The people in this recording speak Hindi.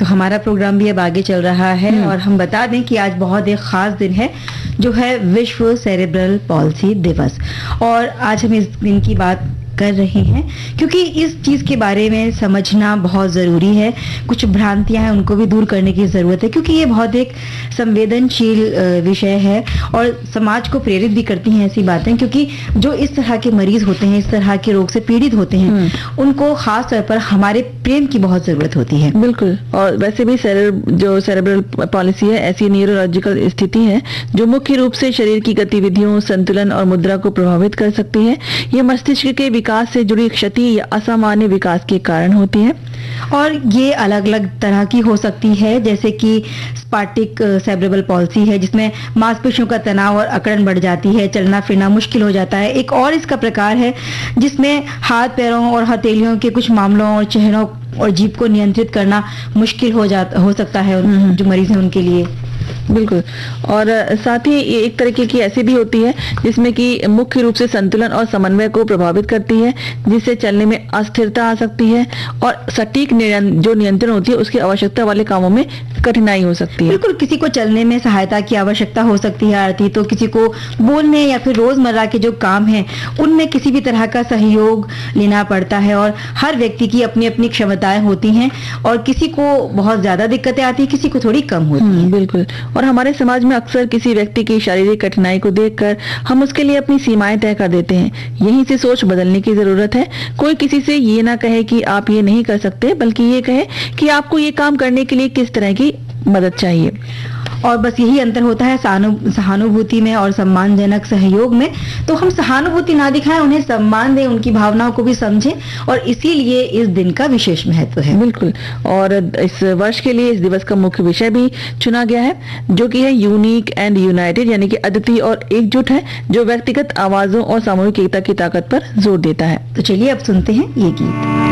तो हमारा प्रोग्राम भी अब आगे चल रहा है और हम बता दें कि आज बहुत एक खास दिन है, जो है विश्व सेरेब्रल पॉल्सी दिवस। और आज हम इस दिन की बात कर रहे हैं क्योंकि इस चीज के बारे में समझना बहुत जरूरी है। कुछ भ्रांतियां हैं, उनको भी दूर करने की जरूरत है, क्योंकि ये बहुत एक संवेदनशील विषय है और समाज को प्रेरित भी करती हैं ऐसी बातें, क्योंकि जो इस तरह के मरीज होते हैं, इस तरह के रोग से पीड़ित होते हैं, उनको खास तौर पर हमारे प्रेम की बहुत जरूरत होती है। बिल्कुल। और वैसे भी जो सेरेब्रल पॉलिसी है, ऐसी न्यूरोलॉजिकल स्थिति है जो मुख्य रूप से शरीर की गतिविधियों, संतुलन और मुद्रा को प्रभावित कर सकती है। ये मस्तिष्क के विकास से जुड़ी क्षति या असामान्य विकास के कारण होती है और ये अलग अलग तरह की हो सकती है, जैसे कि स्पास्टिक सेरेब्रल पॉल्सी है, जिसमें मांसपेशियों का तनाव और अकड़न बढ़ जाती है, चलना फिरना मुश्किल हो जाता है। एक और इसका प्रकार है जिसमें हाथ पैरों और हथेलियों के कुछ मामलों और चेहरों और जीभ को नियंत्रित करना मुश्किल हो सकता है जो मरीज हैं उनके लिए। बिल्कुल। और साथ ही ये एक तरीके की ऐसी भी होती है जिसमें कि मुख्य रूप से संतुलन और समन्वय को प्रभावित करती है, जिससे चलने में अस्थिरता आ सकती है और सटीक जो नियंत्रण होती है उसकी आवश्यकता वाले कामों में कठिनाई हो सकती है। बिल्कुल, किसी को चलने में सहायता की आवश्यकता हो सकती है आरती, तो किसी को बोलने या फिर रोजमर्रा के जो काम हैं उनमें किसी भी तरह का सहयोग लेना पड़ता है। और हर व्यक्ति की अपनी अपनी क्षमताएं होती हैं और किसी को बहुत ज्यादा दिक्कतें आती है, किसी को थोड़ी कम होती है। बिल्कुल। और हमारे समाज में अक्सर किसी व्यक्ति की शारीरिक कठिनाई को देखकर हम उसके लिए अपनी सीमाएं तय कर देते हैं। यहीं से सोच बदलने की जरूरत है। कोई किसी से ये ना कहे कि आप ये नहीं कर सकते, बल्कि ये कहे कि आपको ये काम करने के लिए किस तरह की मदद चाहिए। और बस यही अंतर होता है सहानुभूति में और सम्मानजनक सहयोग में। तो हम सहानुभूति ना दिखाएं, उन्हें सम्मान दें, उनकी भावनाओं को भी समझें, और इसीलिए इस दिन का विशेष महत्व है। बिल्कुल। और इस वर्ष के लिए इस दिवस का मुख्य विषय भी चुना गया है, जो कि है यूनिक एंड यूनाइटेड, यानी कि अद्वितीय और एकजुट है, जो व्यक्तिगत आवाजों और सामूहिक एकता की ताकत पर जोर देता है। तो चलिए अब सुनते हैं ये गीत।